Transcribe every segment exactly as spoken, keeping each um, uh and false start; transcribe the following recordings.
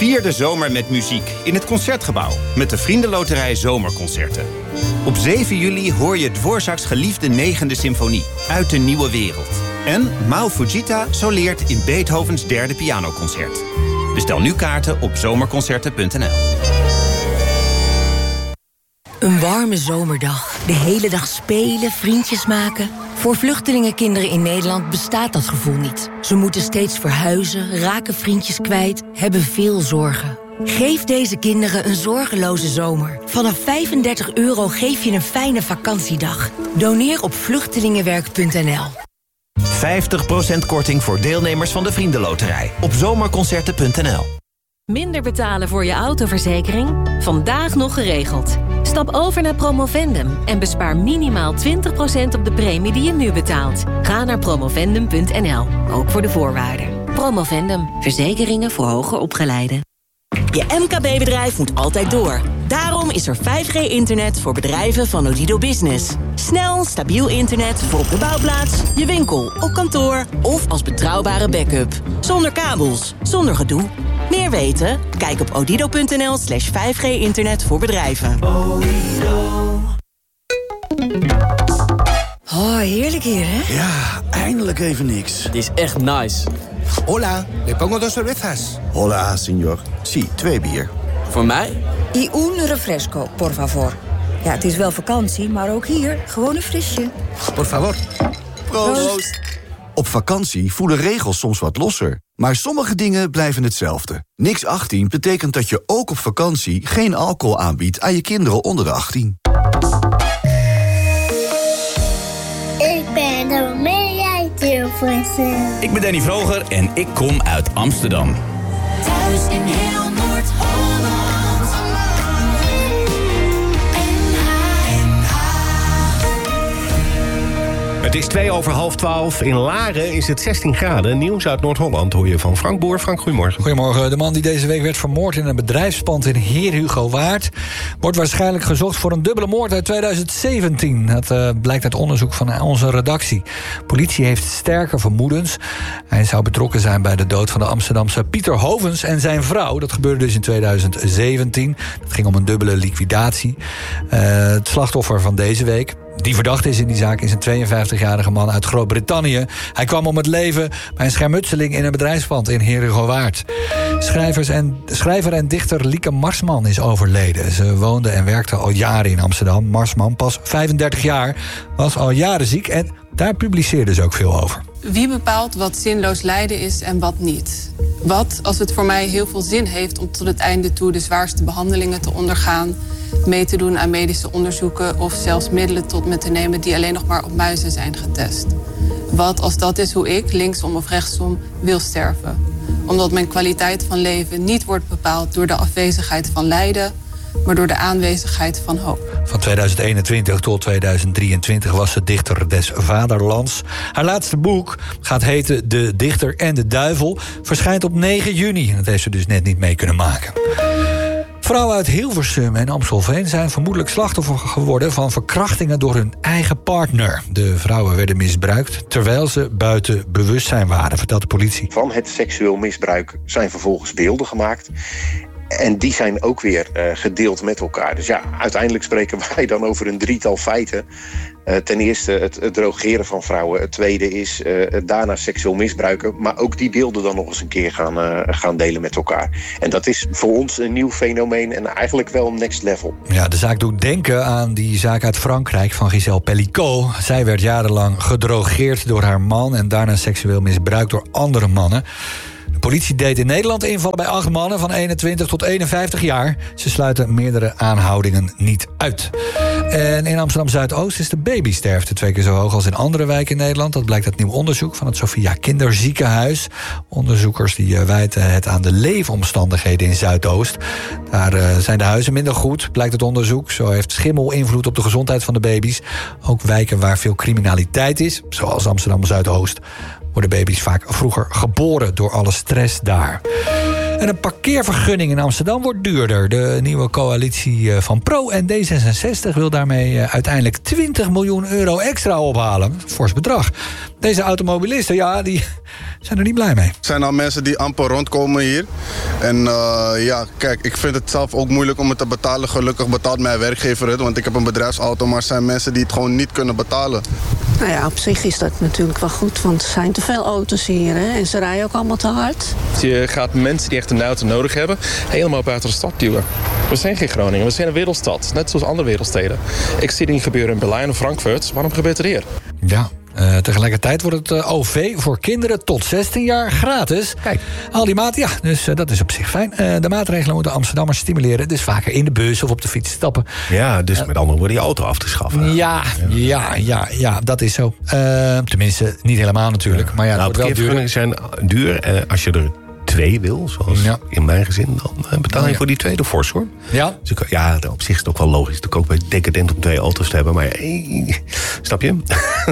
Vier de zomer met muziek in het Concertgebouw met de Vriendenloterij Zomerconcerten. Op zeven juli hoor je Dvorak's geliefde negende symfonie uit de nieuwe wereld. En Mao Fujita soleert in Beethovens derde pianoconcert. Bestel nu kaarten op zomerconcerten punt n l. Een warme zomerdag. De hele dag spelen, vriendjes maken. Voor vluchtelingenkinderen in Nederland bestaat dat gevoel niet. Ze moeten steeds verhuizen, raken vriendjes kwijt, hebben veel zorgen. Geef deze kinderen een zorgeloze zomer. Vanaf vijfendertig euro geef je een fijne vakantiedag. Doneer op vluchtelingenwerk punt n l. vijftig procent korting voor deelnemers van de Vriendenloterij op zomerconcerten punt n l. Minder betalen voor je autoverzekering? Vandaag nog geregeld. Stap over naar Promovendum en bespaar minimaal twintig procent op de premie die je nu betaalt. Ga naar promovendum punt n l, ook voor de voorwaarden. Promovendum, verzekeringen voor hoger opgeleiden. Je M K B-bedrijf moet altijd door. Daarom is er vijf G internet voor bedrijven van Odido Business. Snel, stabiel internet voor op de bouwplaats, je winkel, op kantoor of als betrouwbare backup. Zonder kabels, zonder gedoe. Meer weten? Kijk op odido punt n l slash vijf G internet voor bedrijven. Oh, heerlijk hier, hè? Ja, eindelijk even niks. Het is echt nice. Hola, le pongo dos cervezas. Hola, señor. Sí, twee bier. Voor mij? Y un refresco, por favor. Ja, het is wel vakantie, maar ook hier gewoon een frisje. Por favor. Proost. Proost. Op vakantie voelen regels soms wat losser. Maar sommige dingen blijven hetzelfde. Niks achttien betekent dat je ook op vakantie geen alcohol aanbiedt aan je kinderen onder de achttien. Ik ben Romea Tilversen. Ik ben Danny Vroger en ik kom uit Amsterdam. Thuis in heel Noord-Holland. Het is twee over half twaalf. In Laren is het zestien graden. Nieuws uit Noord-Holland hoor je van Frank Boer. Frank, goedemorgen. Goedemorgen. De man die deze week werd vermoord in een bedrijfspand in Heer Hugo Waard wordt waarschijnlijk gezocht voor een dubbele moord uit tweeduizend zeventien. Dat uh, blijkt uit onderzoek van onze redactie. Politie heeft sterke vermoedens. Hij zou betrokken zijn bij de dood van de Amsterdamse Pieter Hovens en zijn vrouw. Dat gebeurde dus in tweeduizend zeventien. Het ging om een dubbele liquidatie. Uh, het slachtoffer van deze week, die verdachte is in die zaak, is een tweeënvijftigjarige man uit Groot-Brittannië. Hij kwam om het leven bij een schermutseling in een bedrijfspand in Heer Hugo Waard. Schrijvers en, schrijver en dichter Lieke Marsman is overleden. Ze woonde en werkte al jaren in Amsterdam. Marsman, pas vijfendertig jaar, was al jaren ziek en daar publiceerde ze ook veel over. Wie bepaalt wat zinloos lijden is en wat niet? Wat als het voor mij heel veel zin heeft om tot het einde toe de zwaarste behandelingen te ondergaan, mee te doen aan medische onderzoeken of zelfs middelen tot me te nemen die alleen nog maar op muizen zijn getest? Wat als dat is hoe ik, linksom of rechtsom, wil sterven? Omdat mijn kwaliteit van leven niet wordt bepaald door de afwezigheid van lijden, maar door de aanwezigheid van hoop. Van tweeduizend eenentwintig tot tweeduizend drieëntwintig was ze dichter des vaderlands. Haar laatste boek gaat heten De Dichter en de Duivel. Verschijnt op negen juni. Dat heeft ze dus net niet mee kunnen maken. Vrouwen uit Hilversum en Amstelveen zijn vermoedelijk slachtoffer geworden van verkrachtingen door hun eigen partner. De vrouwen werden misbruikt terwijl ze buiten bewustzijn waren, vertelt de politie. Van het seksueel misbruik zijn vervolgens beelden gemaakt. En die zijn ook weer uh, gedeeld met elkaar. Dus ja, uiteindelijk spreken wij dan over een drietal feiten. Uh, ten eerste het, het drogeren van vrouwen. Het tweede is uh, het daarna seksueel misbruiken. Maar ook die beelden dan nog eens een keer gaan, uh, gaan delen met elkaar. En dat is voor ons een nieuw fenomeen en eigenlijk wel een next level. Ja, de zaak doet denken aan die zaak uit Frankrijk van Gisèle Pellicot. Zij werd jarenlang gedrogeerd door haar man en daarna seksueel misbruikt door andere mannen. De politie deed in Nederland invallen bij acht mannen van eenentwintig tot eenenvijftig jaar. Ze sluiten meerdere aanhoudingen niet uit. En in Amsterdam-Zuidoost is de babysterfte twee keer zo hoog als in andere wijken in Nederland. Dat blijkt uit nieuw onderzoek van het Sophia Kinderziekenhuis. Onderzoekers die wijten het aan de leefomstandigheden in Zuidoost. Daar uh, zijn de huizen minder goed, blijkt het onderzoek. Zo heeft schimmel invloed op de gezondheid van de baby's. Ook wijken waar veel criminaliteit is, zoals Amsterdam-Zuidoost, worden baby's vaak vroeger geboren door alle stress daar. En een parkeervergunning in Amsterdam wordt duurder. De nieuwe coalitie van Pro en D zesenzestig wil daarmee uiteindelijk twintig miljoen euro extra ophalen. Fors bedrag. Deze automobilisten, ja, die zijn er niet blij mee. Er zijn al mensen die amper rondkomen hier. En uh, ja, kijk, ik vind het zelf ook moeilijk om het te betalen. Gelukkig betaalt mijn werkgever het, want ik heb een bedrijfsauto. Maar er zijn mensen die het gewoon niet kunnen betalen. Nou ja, op zich is dat natuurlijk wel goed, want er zijn te veel auto's hier, hè? En ze rijden ook allemaal te hard. Je gaat mensen die echt een auto nodig hebben helemaal buiten de stad duwen. We zijn geen Groningen, we zijn een wereldstad, net zoals andere wereldsteden. Ik zie dingen gebeuren in Berlijn of Frankfurt, waarom gebeurt het hier? Ja. Uh, tegelijkertijd wordt het uh, O V voor kinderen tot zestien jaar gratis. Kijk. Al die maat, ja, dus uh, dat is op zich fijn. Uh, de maatregelen moeten Amsterdammers stimuleren, dus vaker in de bus of op de fiets stappen. Ja, dus uh, met andere woorden, die auto af te schaffen. Ja, ja, ja, ja, dat is zo. Uh, tenminste, niet helemaal natuurlijk. Ja. Maar ja, het nou, wordt wel duur. Zijn duur uh, als je er twee wil, zoals ja. in mijn gezin, dan uh, betaal je ja. voor die tweede fors, hoor. Ja? Dus ik, ja, op zich is het ook wel logisch. Het is ook bij decadent om twee auto's te hebben, maar hey, snap je?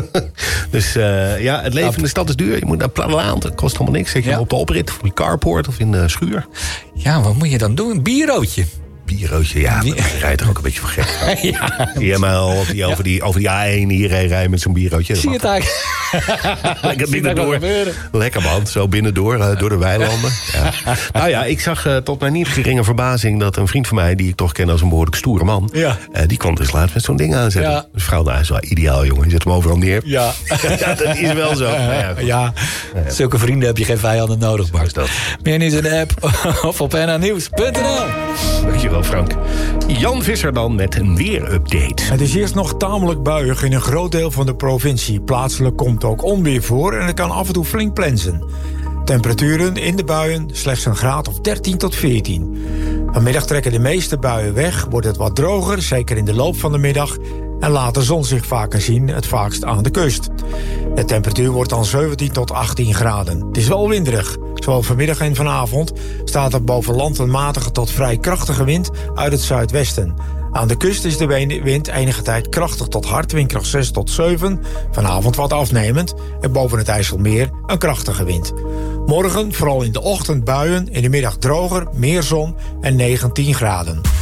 Dus uh, ja, het leven in de stad is duur. Je moet naar Platteland, dat kost allemaal niks. Zet je ja. op de oprit, of in je carport of in de schuur. Ja, wat moet je dan doen? Een bierootje. Bierootje, ja, die... je rijdt er ook een beetje voor gek. ja. Die helemaal die over, die, over die A één hier rijden met zo'n bierootje. Zie je het eigenlijk? Lekker binnendoor. Lekker man, zo binnendoor, uh, door de weilanden. Ja. Nou ja, ik zag uh, tot mijn niet geringe verbazing dat een vriend van mij, die ik toch ken als een behoorlijk stoere man, ja. uh, die kwam dus laatst met zo'n ding aanzetten. Ja. Dus vrouw, nou is wel ideaal, jongen. Je zet hem overal neer. Ja, ja dat is wel zo. Nou ja, ja, ja, zulke vrienden heb je geen vijanden nodig, Bart. Dat. Meer nieuws in de app of op n h nieuws punt n l. Dankjewel, Frank. Jan Visser dan met een weerupdate. Het is eerst nog tamelijk buiig in een groot deel van de provincie. Plaatselijk komt ook onweer voor en het kan af en toe flink plensen. Temperaturen in de buien slechts een graad of dertien tot veertien. Vanmiddag trekken de meeste buien weg, wordt het wat droger, zeker in de loop van de middag. En laat de zon zich vaker zien, het vaakst aan de kust. De temperatuur wordt dan zeventien tot achttien graden. Het is wel winderig. Zowel vanmiddag en vanavond staat er boven land een matige tot vrij krachtige wind uit het zuidwesten. Aan de kust is de wind enige tijd krachtig tot hard, windkracht zes tot zeven. Vanavond wat afnemend en boven het IJsselmeer een krachtige wind. Morgen vooral in de ochtend buien, in de middag droger, meer zon en negentien graden.